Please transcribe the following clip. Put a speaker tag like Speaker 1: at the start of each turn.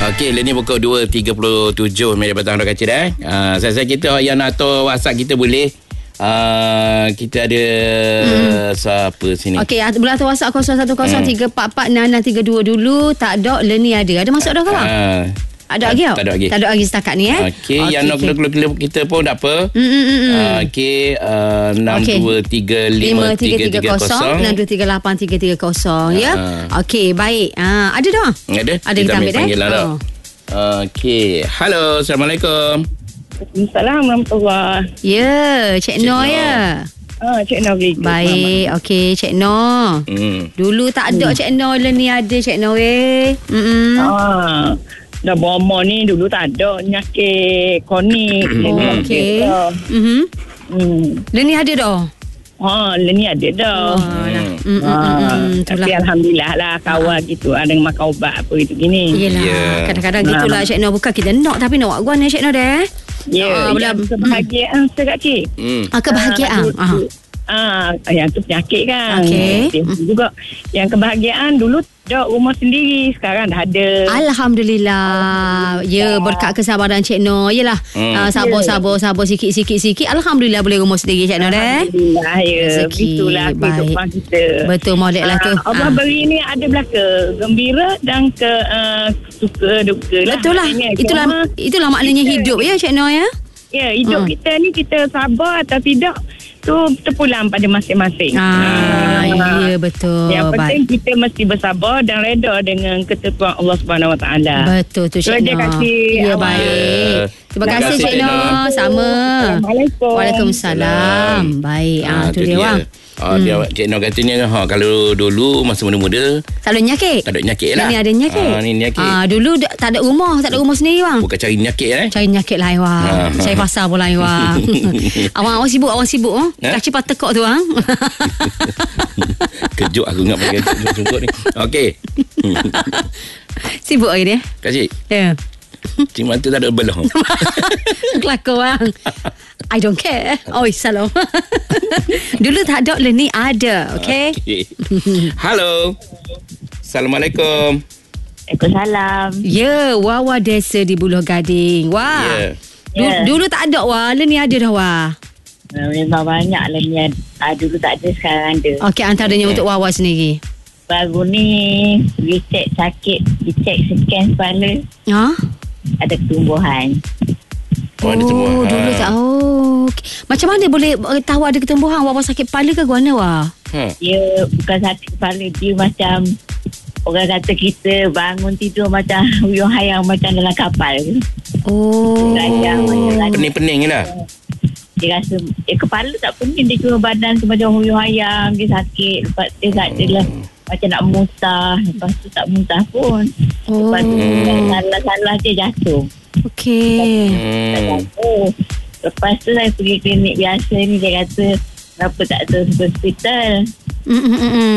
Speaker 1: Okey, ni pukul 2.37 minit petang dah kacau dah. Saya kita yang nak tahu WhatsApp kita boleh. Kita ada siapa sini?
Speaker 2: Okey, boleh hantar WhatsApp 0103446632 dulu. Tak ada, Leni ada. Ada masuk dah ke bang? Ada lagi tak? Tak ada lagi setakat ni
Speaker 1: Okey, yang nak kena kita pun tak apa. Okey,
Speaker 2: 62353330 62383330 ya. Okey, baik. Ada dah? Ada kita ambil dah.
Speaker 1: Okey, halo, Assalamualaikum.
Speaker 3: Assalamualaikum warahmatullahi.
Speaker 2: Ya, Cik Noh ya.
Speaker 3: Cik Noh.
Speaker 2: Baik, okey Cik Noh. Dulu tak ada Cik Noh, ni ada Cik Noh
Speaker 3: Dah berapa ni dulu tak ada penyakit kronik.
Speaker 2: Okey. Leni ada dah.
Speaker 3: Leni ada dah. Tapi alhamdulillah lah kawan gitu ada makan ubat apa gitu gini.
Speaker 2: Yelah, kadang-kadang gitulah Cik Noh, bukan kita nak tapi nak buat guan Cik Noh dah.
Speaker 3: Ya, kebahagiaan sekak cik.
Speaker 2: Kebahagiaan.
Speaker 3: Yang tu penyakit kan.
Speaker 2: Okey.
Speaker 3: Juga yang kebahagiaan dulu dah rumah sendiri, sekarang dah ada.
Speaker 2: Alhamdulillah. Ya, berkat kesabaran Cik Noh. Yelah. Sabar sikit. Alhamdulillah boleh rumah sendiri Cik Noh dah.
Speaker 3: Alhamdulillah ya. Itulah kehidupan kita.
Speaker 2: Betul, molek lah tu.
Speaker 3: Allah beri ni ada belaka gembira dan suka duka lah.
Speaker 2: Betul lah. Itulah maknanya hidup ya Cik Noh ya.
Speaker 3: Ya, hidup kita ni kita sabar atau tidak tu terpulang pada masing-masing.
Speaker 2: Ya betul.
Speaker 3: Yang penting kita mesti bersabar dan reda dengan ketentuan Allah Subhanahu Wa Taala.
Speaker 2: Betul tu Cik Noh. Ya baik. Terima kasih Cik Noh. Sama.
Speaker 3: Assalamualaikum.
Speaker 2: Waalaikumsalam. Baik. Tu dia bang.
Speaker 1: Cik Noh katanya kalau dulu masa muda-muda
Speaker 2: tak ada nyakit.
Speaker 1: Tak ada nyakit lah.
Speaker 2: Ini ada nyakit.
Speaker 1: Ni nyakit.
Speaker 2: Dulu tak ada rumah sendiri bang.
Speaker 1: Bukan cari nyakit
Speaker 2: Cari nyakit lah Iwan. Cari pasar pula Iwan. Awang sibuk. Kacip patah kok tu bang.
Speaker 1: Kejut aku ingat pakai jemput ni. Okey.
Speaker 2: Sibuk lagi dia.
Speaker 1: Kasih.
Speaker 2: Ya.
Speaker 1: Cik mata tak ada belah.
Speaker 2: Kelakar bang. I don't care. Salam. Dulu tak ada, ni ada. Okay.
Speaker 1: Halo. Assalamualaikum.
Speaker 3: Waalaikumsalam.
Speaker 2: Ya, Wawa Desa di Buloh Gading. Wah. Dulu tak ada ni ada dah wah.
Speaker 3: Memang banyak lah ni. Dulu tak ada, sekarang ada.
Speaker 2: Okey, antaranya untuk Wawa sendiri.
Speaker 3: Baru ni dicek sakit, dicek scan kepala. Ada ketumbuhan.
Speaker 2: Dulu tak. Macam mana boleh tahu ada ketumbuhan? Wawa sakit kepala ke guana wah?
Speaker 3: Dia bukan sakit kepala, dia macam orang kata kita bangun tidur macam huyung hayang macam dalam kapal.
Speaker 1: Pening-pening je lah.
Speaker 3: Dia rasa kepala tak pening, dia cuma badan tu macam huyung hayang, dia sakit. Lepas dia tak adalah macam nak muntah. Lepas tu tak muntah pun. Lepas tu salah-salah dia jatuh.
Speaker 2: Okey.
Speaker 3: Lepas tu saya pergi klinik biasa ni, dia kata kenapa tak ke hospital.